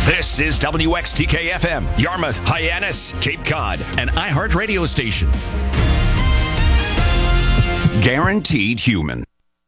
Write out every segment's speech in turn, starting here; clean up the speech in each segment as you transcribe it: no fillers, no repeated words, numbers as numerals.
This is WXTK-FM, Yarmouth, Hyannis, Cape Cod, an iHeart radio station. Guaranteed human.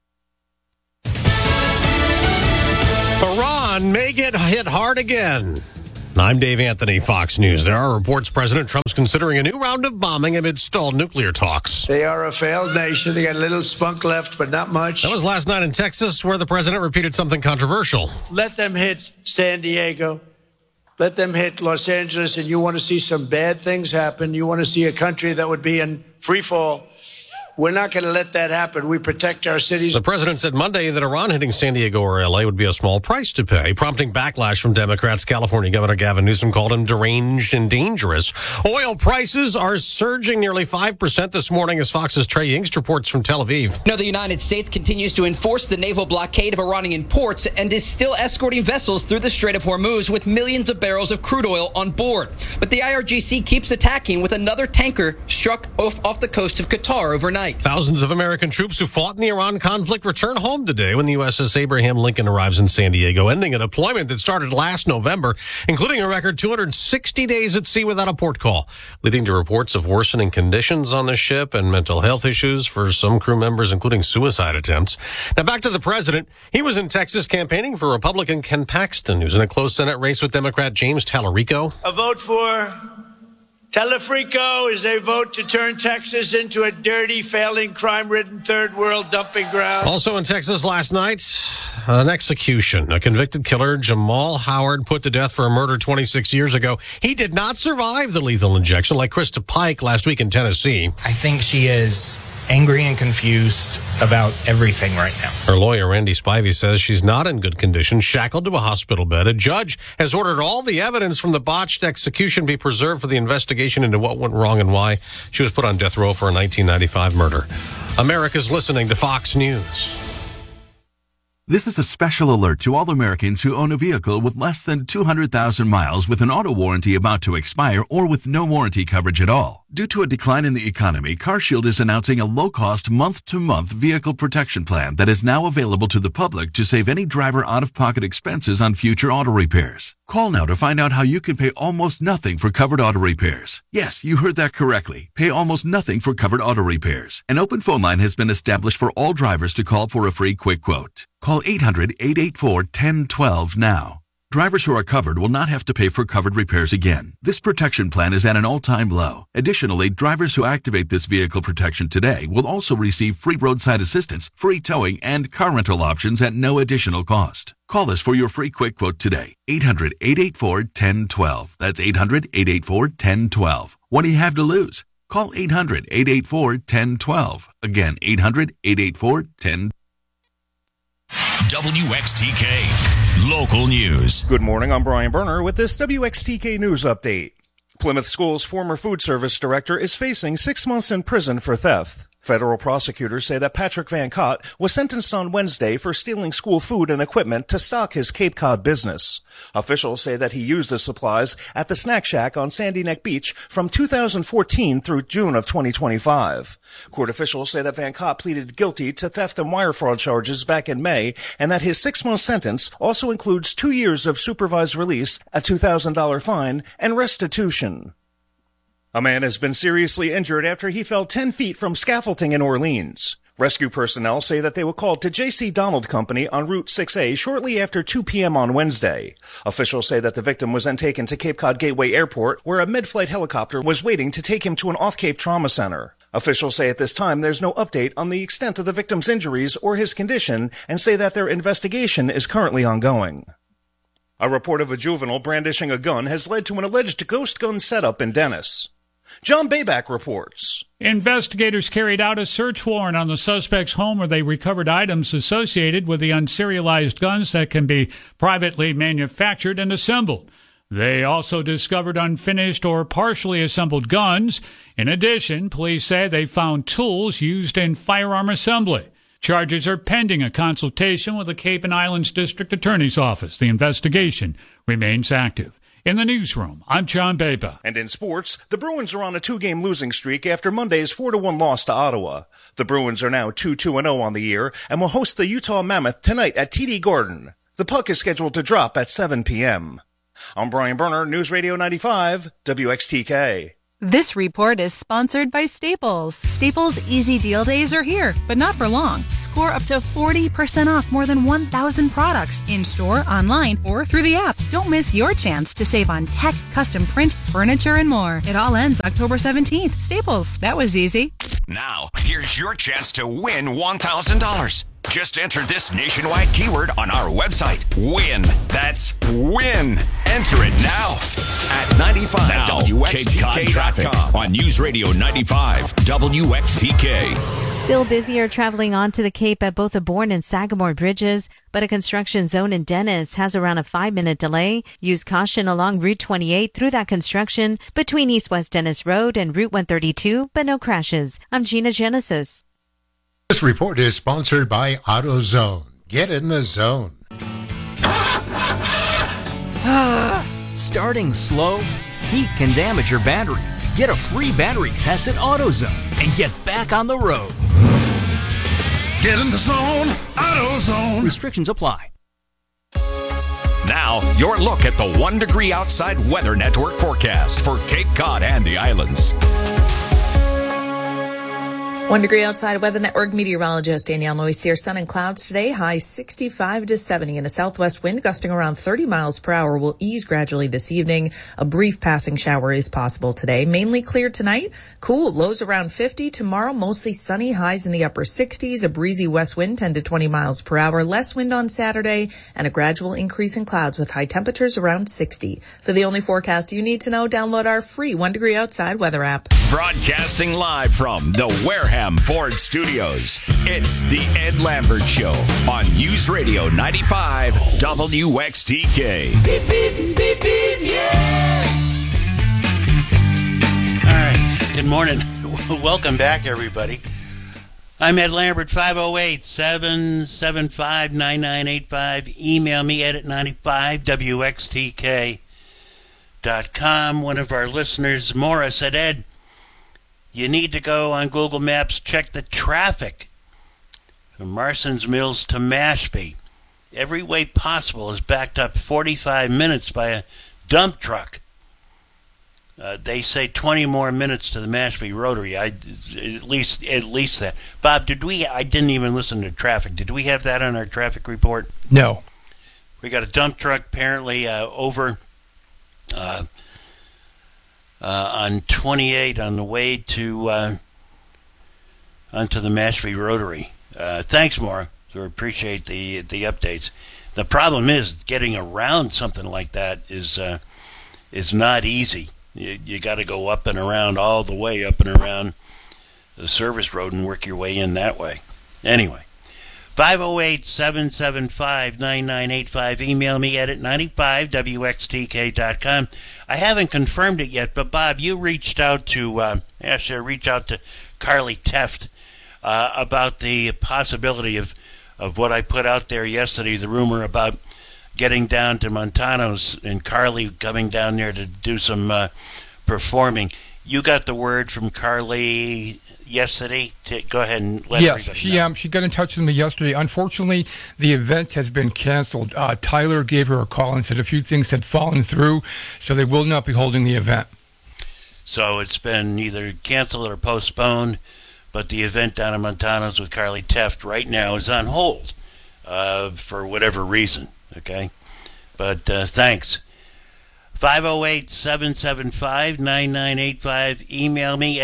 Iran may get hit hard again. I'm Dave Anthony, Fox News. There are reports President Trump's considering a new round of bombing amid stalled nuclear talks. They are a failed nation. They got a little spunk left, but not much. That was last night in Texas, where the president repeated something controversial. Let them hit San Diego. Let them hit Los Angeles, and you want to see some bad things happen. You want to see a country that would be in free fall. We're not going to let that happen. We protect our cities. The president said Monday that Iran hitting San Diego or L.A. would be a small price to pay, prompting backlash from Democrats. California Governor Gavin Newsom called him deranged and dangerous. Oil prices are surging nearly 5% this morning, as Fox's Trey Yingst reports from Tel Aviv. The United States continues to enforce the naval blockade of Iranian ports and is still escorting vessels through the Strait of Hormuz with millions of barrels of crude oil on board. But the IRGC keeps attacking, with another tanker struck off the coast of Qatar overnight. Thousands of American troops who fought in the Iran conflict return home today when the USS Abraham Lincoln arrives in San Diego, ending a deployment that started last November, including a record 260 days at sea without a port call, leading to reports of worsening conditions on the ship and mental health issues for some crew members, including suicide attempts. Now back to the president. He was in Texas campaigning for Republican Ken Paxton, who's in a close Senate race with Democrat James Tallarico. A vote for Telefrico is a vote to turn Texas into a dirty, failing, crime-ridden third world dumping ground. Also in Texas last night, an execution. A convicted killer, Jamal Howard, put to death for a murder 26 years ago. He did not survive the lethal injection like Krista Pike last week in Tennessee. I think she is angry and confused about everything right now. Her lawyer, Randy Spivey, says she's not in good condition, shackled to a hospital bed. A judge has ordered all the evidence from the botched execution be preserved for the investigation into what went wrong and why she was put on death row for a 1995 murder. America's listening to Fox News. This is a special alert to all Americans who own a vehicle with less than 200,000 miles with an auto warranty about to expire or with no warranty coverage at all. Due to a decline in the economy, CarShield is announcing a low-cost month-to-month vehicle protection plan that is now available to the public to save any driver out-of-pocket expenses on future auto repairs. Call now to find out how you can pay almost nothing for covered auto repairs. Yes, you heard that correctly. Pay almost nothing for covered auto repairs. An open phone line has been established for all drivers to call for a free quick quote. Call 800-884-1012 now. Drivers who are covered will not have to pay for covered repairs again. This protection plan is at an all-time low. Additionally, drivers who activate this vehicle protection today will also receive free roadside assistance, free towing, and car rental options at no additional cost. Call us for your free quick quote today. 800-884-1012. That's 800-884-1012. What do you have to lose? Call 800-884-1012. Again, 800-884-1012. WXTK Local News. Good morning, I'm Brian Berner with this WXTK News Update. Plymouth School's former food service director is facing 6 months in prison for theft. Federal prosecutors say that Patrick Van Cott was sentenced on Wednesday for stealing school food and equipment to stock his Cape Cod business. Officials say that he used the supplies at the Snack Shack on Sandy Neck Beach from 2014 through June of 2025. Court officials say that Van Cott pleaded guilty to theft and wire fraud charges back in May, and that his 6-month sentence also includes 2 years of supervised release, a $2,000 fine, and restitution. A man has been seriously injured after he fell 10 feet from scaffolding in Orleans. Rescue personnel say that they were called to J.C. Donald Company on Route 6A shortly after 2 p.m. on Wednesday. Officials say that the victim was then taken to Cape Cod Gateway Airport, where a mid-flight helicopter was waiting to take him to an off-Cape trauma center. Officials say at this time there's no update on the extent of the victim's injuries or his condition, and say that their investigation is currently ongoing. A report of a juvenile brandishing a gun has led to an alleged ghost gun setup in Dennis. John Bayback reports. Investigators carried out a search warrant on the suspect's home where they recovered items associated with the unserialized guns that can be privately manufactured and assembled. They also discovered unfinished or partially assembled guns. In addition, police say they found tools used in firearm assembly. Charges are pending a consultation with the Cape and Islands District Attorney's Office. The investigation remains active. In the newsroom, I'm John Baba. And in sports, the Bruins are on a 2-game losing streak after Monday's 4-1 loss to Ottawa. The Bruins are now 2-2-0 on the year and will host the Utah Mammoth tonight at TD Garden. The puck is scheduled to drop at 7 p.m. I'm Brian Berner, News Radio 95, WXTK. This report is sponsored by Staples. Staples Easy Deal Days are here, but not for long. Score up to 40% off more than 1,000 products in-store, online, or through the app. Don't miss your chance to save on tech, custom print, furniture, and more. It all ends October 17th. Staples. That was easy. Now, here's your chance to win $1,000. Just enter this nationwide keyword on our website. WIN. That's WIN. Enter it now at 95WXTK.com on News Radio 95 WXTK. Still busier traveling onto the Cape at both the Bourne and Sagamore bridges, but a construction zone in Dennis has around a 5-minute delay. Use caution along Route 28 through that construction between East-West Dennis Road and Route 132, but no crashes. I'm Gina Genesis. This report is sponsored by AutoZone. Get in the zone. Starting slow? Heat can damage your battery. Get a free battery test at AutoZone and get back on the road. Get in the zone, AutoZone. Restrictions apply. Now, your look at the 1 degree outside weather network forecast for Cape Cod and the islands. 1 degree outside weather network meteorologist Danielle Noisier. Sun and clouds today, high 65 to 70, and a southwest wind gusting around 30 miles per hour will ease gradually this evening. A brief passing shower is possible today. Mainly clear tonight. Cool, lows around 50. Tomorrow, mostly sunny, highs in the upper 60s. A breezy west wind, 10 to 20 miles per hour. Less wind on Saturday, and a gradual increase in clouds with high temperatures around 60. For the only forecast you need to know, download our free 1 degree outside weather app. Broadcasting live from the Wareham Ford Studios, it's the Ed Lambert Show on News Radio 95 WXTK. Beep, beep, beep, beep, yeah. All right, good morning. Welcome back, everybody. I'm Ed Lambert, 508-775-9985. Email me, ed@95wxtk.com. One of our listeners, Maura, said, Ed, you need to go on Google Maps, check the traffic from Marston's Mills to Mashpee. Every way possible is backed up 45 minutes by a dump truck. They say 20 more minutes to the Mashpee Rotary. At least that. Bob, I didn't even listen to traffic. Did we have that on our traffic report? No. We got a dump truck apparently over on 28 on the way to onto the Mashpee Rotary. Thanks, Maura. So we appreciate the updates. The problem is getting around something like that is not easy. You got to go up and around, all the way up and around the service road and work your way in that way. Anyway, 508-775-9985. Email me at 95wxtk.com. I haven't confirmed it yet, but Bob, you reached out to reach out to Carly Teft about the possibility of what I put out there yesterday, the rumor about getting down to Montano's and Carly coming down there to do some performing. You got the word from Carly yesterday? Go ahead and let everybody know. She got in touch with me yesterday. Unfortunately, the event has been canceled. Tyler gave her a call and said a few things had fallen through, so they will not be holding the event. So it's been either canceled or postponed, but the event down at Montano's with Carly Teft right now is on hold for whatever reason, okay? But thanks. 508-775-9985. Email me,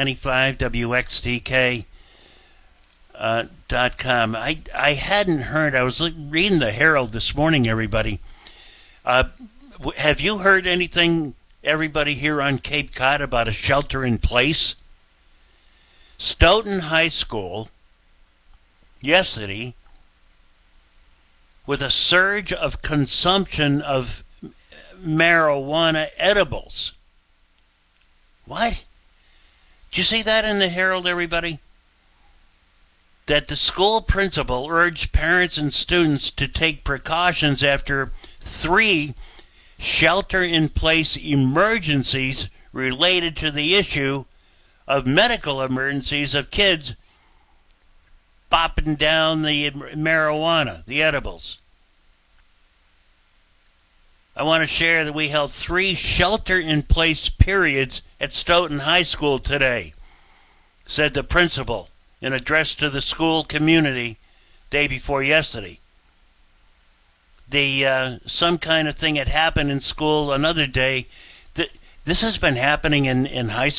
ed@95wxtk.com. I hadn't heard. I was reading the Herald this morning, everybody. Have you heard anything, everybody here on Cape Cod, about a shelter in place? Stoughton High School, yesterday, with a surge of consumption of marijuana edibles. What? Did you see that in the Herald, everybody? That the school principal urged parents and students to take precautions after 3 shelter-in-place emergencies related to the issue of medical emergencies of kids bopping down the marijuana, the edibles. I want to share that we held 3 shelter-in-place periods at Stoughton High School today, said the principal in an address to the school community day before yesterday. Some kind of thing had happened in school another day. This has been happening in high